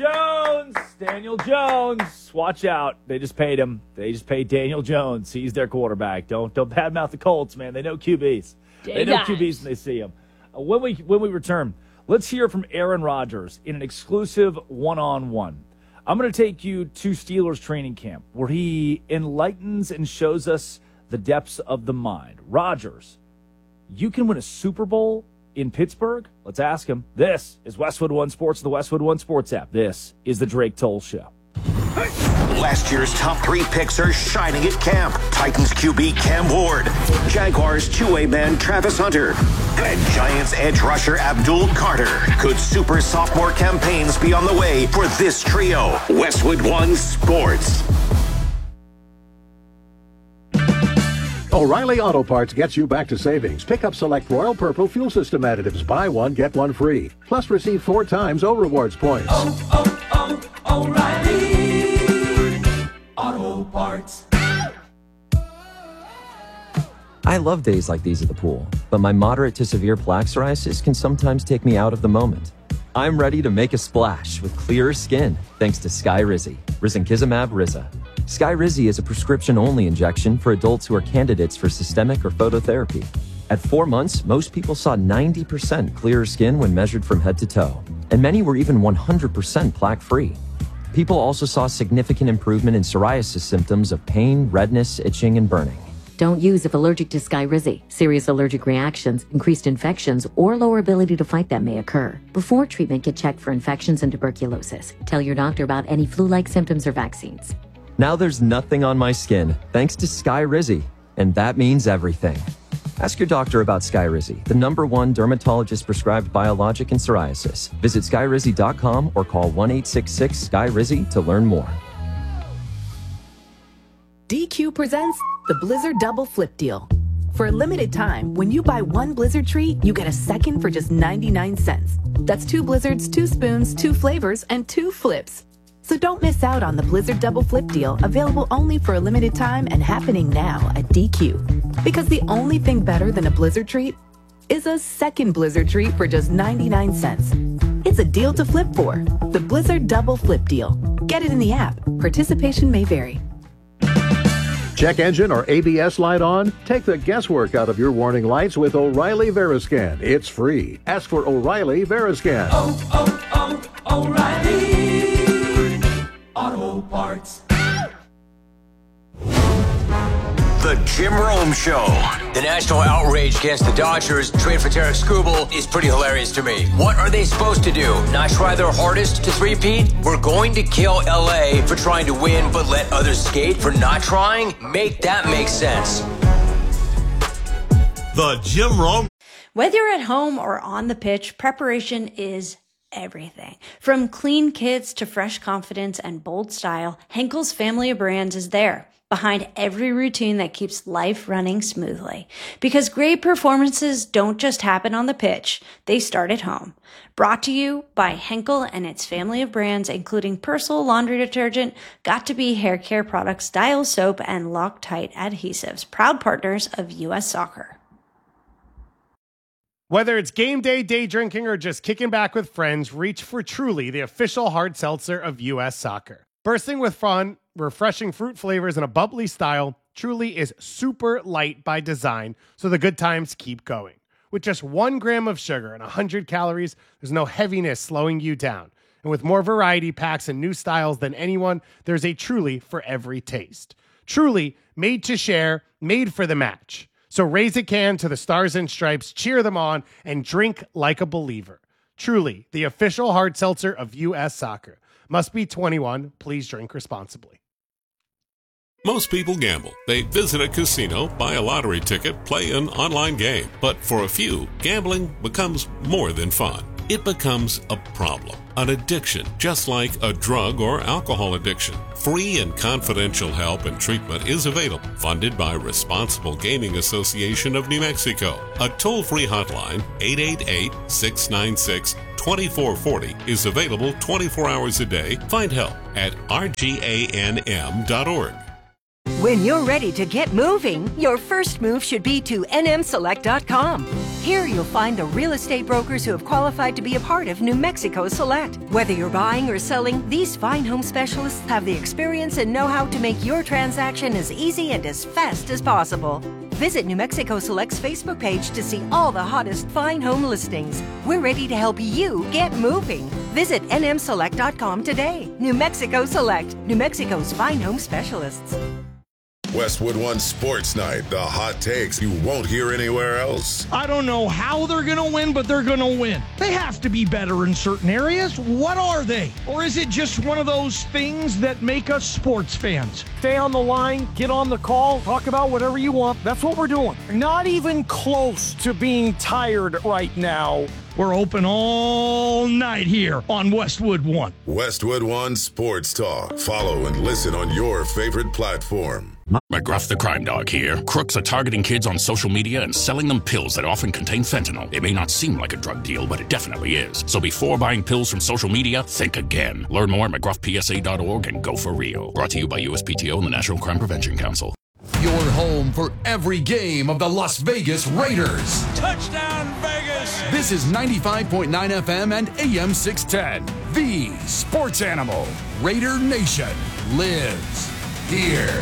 Jones. Watch out. They just paid him. They just paid Daniel Jones. He's their quarterback. Don't badmouth the Colts, man. They know QBs. They know QBs when they see them. When we return, let's hear from Aaron Rodgers in an exclusive one-on-one. I'm going to take you to Steelers training camp, where he enlightens and shows us the depths of the mind. Rodgers, you can win a Super Bowl in Pittsburgh? Let's ask him. This is Westwood One Sports, the Westwood One Sports app. This is the Drake Toll Show. Last year's top 3 picks are shining at camp. Titans QB Cam Ward, Jaguars two-way man Travis Hunter, and Giants edge rusher Abdul Carter. Could super sophomore campaigns be on the way for this trio? Westwood One Sports. O'Reilly Auto Parts gets you back to savings. Pick up select Royal Purple fuel system additives. Buy one, get one free. Plus receive 4 times O-Rewards points. O'Reilly Auto Parts. I love days like these at the pool, but my moderate to severe plaque psoriasis can sometimes take me out of the moment. I'm ready to make a splash with clearer skin thanks to Skyrizi, risankizumab Riza. Skyrizi is a prescription-only injection for adults who are candidates for systemic or phototherapy. At 4 months, most people saw 90% clearer skin when measured from head to toe, and many were even 100% plaque-free. People also saw significant improvement in psoriasis symptoms of pain, redness, itching, and burning. Don't use if allergic to Skyrizi. Serious allergic reactions, increased infections, or lower ability to fight them may occur. Before treatment, get checked for infections and tuberculosis. Tell your doctor about any flu-like symptoms or vaccines. Now there's nothing on my skin, thanks to Skyrizi, and that means everything. Ask your doctor about Skyrizi, the #1 dermatologist-prescribed biologic in psoriasis. Visit Skyrizi.com or call 1-866-SKYRIZI to learn more. DQ presents the Blizzard Double Flip Deal. For a limited time, when you buy one Blizzard treat, you get a second for just 99 cents. That's 2 Blizzards, 2 spoons, 2 flavors, and 2 flips. So don't miss out on the Blizzard Double Flip deal, available only for a limited time and happening now at DQ. Because the only thing better than a Blizzard treat is a second Blizzard treat for just 99 cents. It's a deal to flip for. The Blizzard Double Flip deal. Get it in the app. Participation may vary. Check engine or ABS light on? Take the guesswork out of your warning lights with O'Reilly Veriscan. It's free. Ask for O'Reilly Veriscan. O'Reilly Auto Parts. The Jim Rome Show. The national outrage against the Dodgers trade for Tarek Skubal is pretty hilarious to me. What are they supposed to do? Not try their hardest to three-peat? We're going to kill LA for trying to win but let others skate for not trying? Make that make sense. The Jim Rome. Whether you're at home or on the pitch, preparation is everything. From clean kits to fresh confidence and bold style, Henkel's family of brands is there, behind every routine that keeps life running smoothly. Because great performances don't just happen on the pitch, they start at home. Brought to you by Henkel and its family of brands, including Persil laundry detergent, Got2b hair care products, Dial soap, and Loctite adhesives, proud partners of U.S. Soccer. Whether it's game day, day drinking, or just kicking back with friends, reach for Truly, the official hard seltzer of U.S. Soccer. Bursting with fun, refreshing fruit flavors, and a bubbly style, Truly is super light by design, so the good times keep going. With just 1 gram of sugar and 100 calories, there's no heaviness slowing you down. And with more variety packs and new styles than anyone, there's a Truly for every taste. Truly, made to share, made for the match. So raise a can to the Stars and Stripes, cheer them on, and drink like a believer. Truly, the official hard seltzer of U.S. Soccer. Must be 21. Please drink responsibly. Most people gamble. They visit a casino, buy a lottery ticket, play an online game. But for a few, gambling becomes more than fun. It becomes a problem, an addiction, just like a drug or alcohol addiction. Free and confidential help and treatment is available, funded by Responsible Gaming Association of New Mexico. A toll-free hotline, 888-696-2440, is available 24 hours a day. Find help at rganm.org. When you're ready to get moving, your first move should be to nmselect.com. Here you'll find the real estate brokers who have qualified to be a part of New Mexico Select. Whether you're buying or selling, these fine home specialists have the experience and know-how to make your transaction as easy and as fast as possible. Visit New Mexico Select's Facebook page to see all the hottest fine home listings. We're ready to help you get moving. Visit nmselect.com today. New Mexico Select, New Mexico's fine home specialists. Westwood One Sports Night, the hot takes you won't hear anywhere else. I don't know how they're going to win, but they're going to win. They have to be better in certain areas. What are they? Or is it just one of those things that make us sports fans? Stay on the line, get on the call, talk about whatever you want. That's what we're doing. Not even close to being tired right now. We're open all night here on Westwood One. Westwood One Sports Talk. Follow and listen on your favorite platform. McGruff the Crime Dog here. Crooks are targeting kids on social media and selling them pills that often contain fentanyl. It may not seem like a drug deal, but it definitely is. So before buying pills from social media, think again. Learn more at McGruffPSA.org and go for real. Brought to you by USPTO and the National Crime Prevention Council. Your home for every game of the Las Vegas Raiders. Touchdown, Vegas! This is 95.9 FM and AM 610. The Sports Animal. Raider Nation lives here.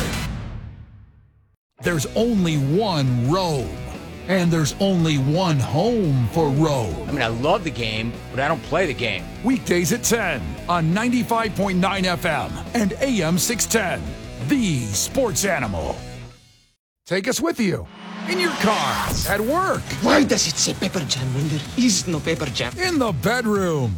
There's only one Rome, and there's only one home for Rome. I mean, I love the game, but I don't play the game. Weekdays at 10 on 95.9 FM and AM 610. The Sports Animal. Take us with you. In your car, at work. Why does it say Pepper Jam when there is no Pepper Jam? In the bedroom.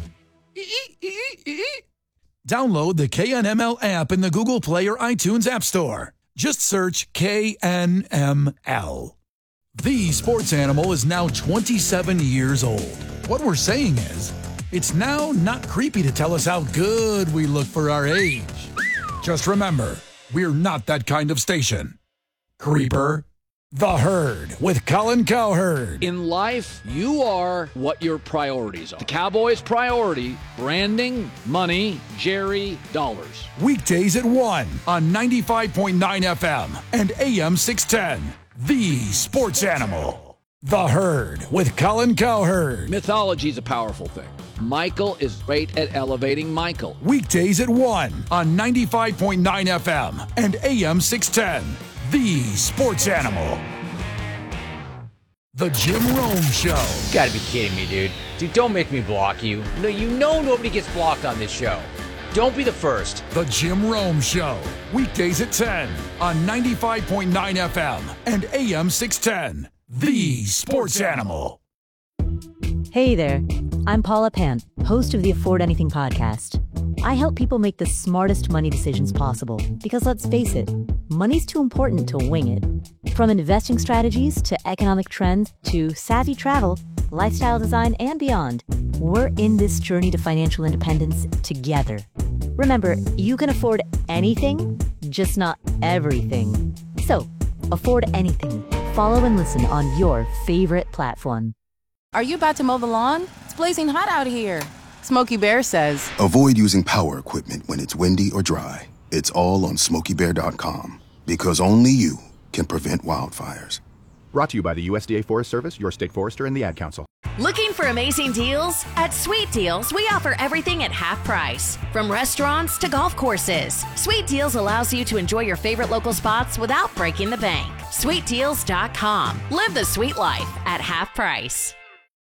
Download the KNML app in the Google Play or iTunes App Store. Just search KNML. The Sports Animal is now 27 years old. What we're saying is, it's now not creepy to tell us how good we look for our age. Just remember, we're not that kind of station. Creeper. The Herd with Colin Cowherd. In life, you are what your priorities are. The Cowboys' priority, branding, money, Jerry, dollars. Weekdays at 1 on 95.9 FM and AM 610. The Sports Animal. The Herd with Colin Cowherd. Mythology is a powerful thing. Michael is great at elevating Michael. Weekdays at 1 on 95.9 FM and AM 610. The Sports Animal. The Jim Rome Show. You gotta be kidding me, dude. Dude, don't make me block you. No, you know nobody gets blocked on this show. Don't be the first. The Jim Rome Show. Weekdays at 10 on 95.9 FM and AM 610. The Sports Animal. Hey there. I'm Paula Pant, host of the Afford Anything podcast. I help people make the smartest money decisions possible because, let's face it, money's too important to wing it. From investing strategies to economic trends to savvy travel, lifestyle design, and beyond, we're in this journey to financial independence together. Remember, you can afford anything, just not everything. So, afford anything. Follow and listen on your favorite platform. Are you about to mow the lawn? It's blazing hot out here. Smokey Bear says, avoid using power equipment when it's windy or dry. It's all on SmokeyBear.com. Because only you can prevent wildfires. Brought to you by the USDA Forest Service, your state forester, and the Ad Council. Looking for amazing deals? At Sweet Deals, we offer everything at half price. From restaurants to golf courses. Sweet Deals allows you to enjoy your favorite local spots without breaking the bank. SweetDeals.com. Live the sweet life at half price.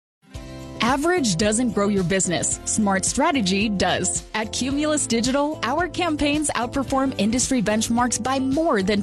Average doesn't grow your business. Smart strategy does. At Cumulus Digital, our campaigns outperform industry benchmarks by more than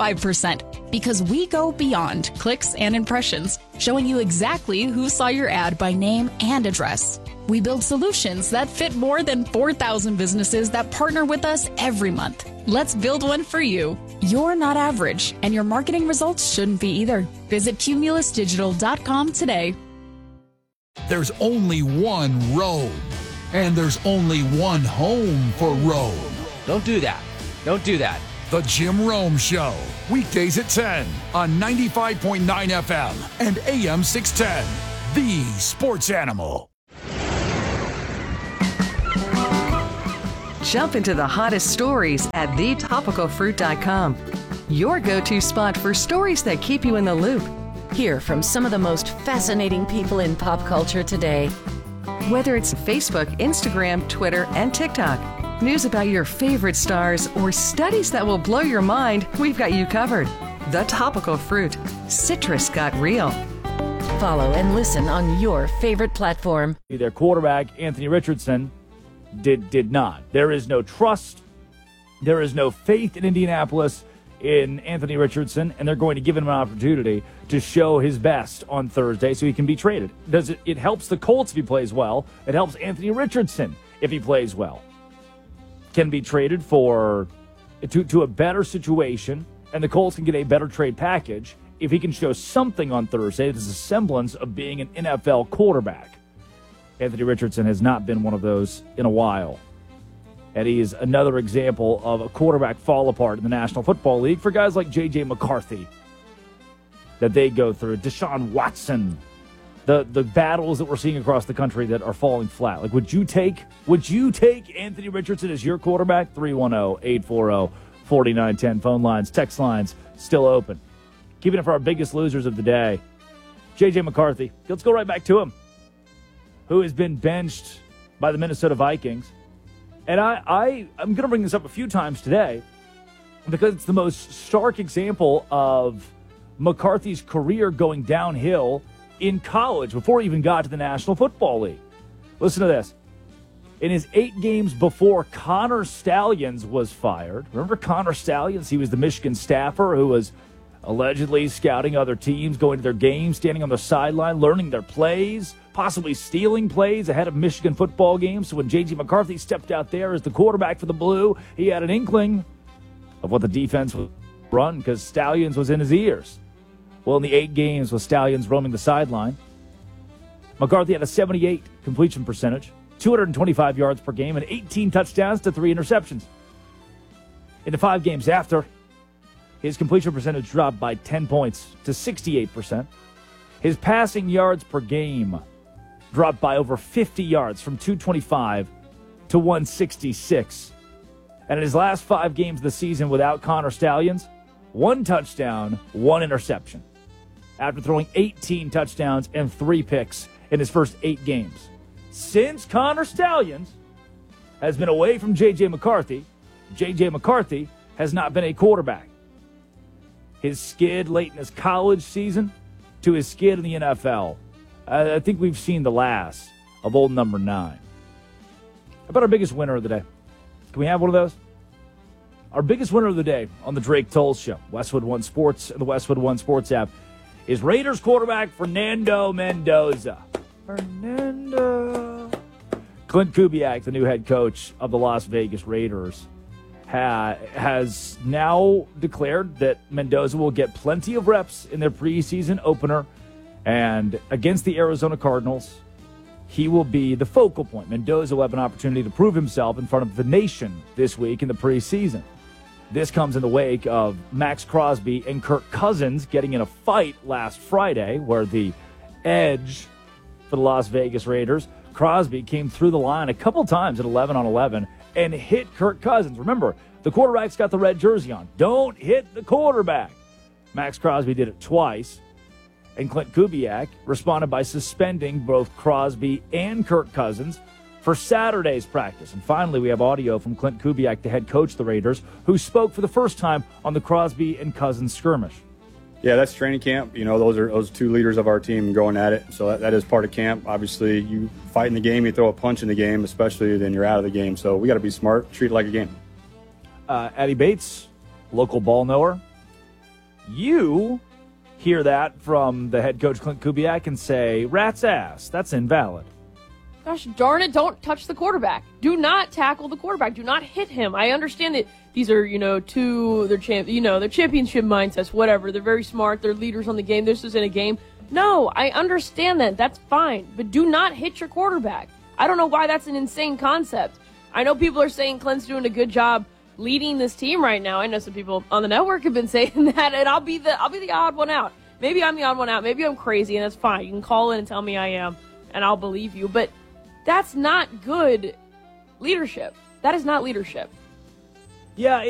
25% because we go beyond clicks and impressions, showing you exactly who saw your ad by name and address. We build solutions that fit more than 4,000 businesses that partner with us every month. Let's build one for you. You're not average, and your marketing results shouldn't be either. Visit cumulusdigital.com today. There's only one Rome, and there's only one home for Rome. Don't do that. Don't do that. The Jim Rome Show. Weekdays at 10 on 95.9 FM and AM 610. The Sports Animal. Jump into the hottest stories at thetopicalfruit.com. Your go-to spot for stories that keep you in the loop. Hear from some of the most fascinating people in pop culture today. Whether it's Facebook, Instagram, Twitter, and TikTok, news about your favorite stars, or studies that will blow your mind, we've got you covered. The Topical Fruit. Citrus got real. Follow and listen on your favorite platform. Their quarterback, Anthony Richardson, did not. There is no trust. There is no faith in Indianapolis in Anthony Richardson, and they're going to give him an opportunity to show his best on Thursday so he can be traded. It helps the Colts if he plays well. It helps Anthony Richardson if he plays well. Can be traded to a better situation, and the Colts can get a better trade package if he can show something on Thursday that is a semblance of being an NFL quarterback. Anthony Richardson has not been one of those in a while. And he is another example of a quarterback fall apart in the National Football League for guys like J.J. McCarthy that they go through. Deshaun Watson, the battles that we're seeing across the country that are falling flat. Like, would you take Anthony Richardson as your quarterback? 310-840-4910. Phone lines, text lines still open. Keeping it for our biggest losers of the day. J.J. McCarthy. Let's go right back to him, who has been benched by the Minnesota Vikings. And I'm going to bring this up a few times today because it's the most stark example of McCarthy's career going downhill in college before he even got to the National Football League. Listen to this. In his 8 games before Connor Stalions was fired, remember Connor Stalions? He was the Michigan staffer who was allegedly scouting other teams, going to their games, standing on the sideline, learning their plays, possibly stealing plays ahead of Michigan football games. So when J.J. McCarthy stepped out there as the quarterback for the Blue, he had an inkling of what the defense would run because Stalions was in his ears. Well, in the 8 games with Stalions roaming the sideline, McCarthy had a 78 completion percentage, 225 yards per game, and 18 touchdowns to 3 interceptions. In the 5 games after, he His completion percentage dropped by 10 points to 68%. His passing yards per game dropped by over 50 yards from 225 to 166. And in his last 5 games of the season without Connor Stalions, 1 touchdown, 1 interception. After throwing 18 touchdowns and 3 picks in his first 8 games. Since Connor Stalions has been away from J.J. McCarthy, J.J. McCarthy has not been a quarterback. His skid late in his college season to his skid in the NFL. I think we've seen the last of old number 9. How about our biggest winner of the day? Can we have one of those? Our biggest winner of the day on the Drake Toll Show, Westwood One Sports and the Westwood One Sports app, is Raiders quarterback Fernando Mendoza. Fernando. Clint Kubiak, the new head coach of the Las Vegas Raiders, has now declared that Mendoza will get plenty of reps in their preseason opener, and against the Arizona Cardinals, he will be the focal point. Mendoza will have an opportunity to prove himself in front of the nation this week in the preseason. This comes in the wake of Max Crosby and Kirk Cousins getting in a fight last Friday, where the edge for the Las Vegas Raiders, Crosby came through the line a couple times at 11-on-11 and hit Kirk Cousins. Remember, the quarterback's got the red jersey on. Don't hit the quarterback. Max Crosby did it twice, and Clint Kubiak responded by suspending both Crosby and Kirk Cousins for Saturday's practice. And finally, we have audio from Clint Kubiak, the head coach of the Raiders, who spoke for the first time on the Crosby and Cousins skirmish. Yeah, that's training camp. You know, those 2 leaders of our team going at it. So that is part of camp. Obviously, you fight in the game, you throw a punch in the game, especially then you're out of the game. So we got to be smart, treat it like a game. Eddie Bates, local ball knower. You hear that from the head coach Clint Kubiak and say, rat's ass, that's invalid. Gosh darn it, don't touch the quarterback. Do not tackle the quarterback. Do not hit him. I understand that these are, they're championship mindsets, whatever. They're very smart. They're leaders on the game. This isn't a game. No, I understand that. That's fine. But do not hit your quarterback. I don't know why that's an insane concept. I know people are saying Clint's doing a good job leading this team right now. I know some people on the network have been saying that, and I'll be the odd one out. Maybe I'm the odd one out. Maybe I'm crazy, and that's fine. You can call in and tell me I am, and I'll believe you. But that's not good leadership. That is not leadership. Yeah,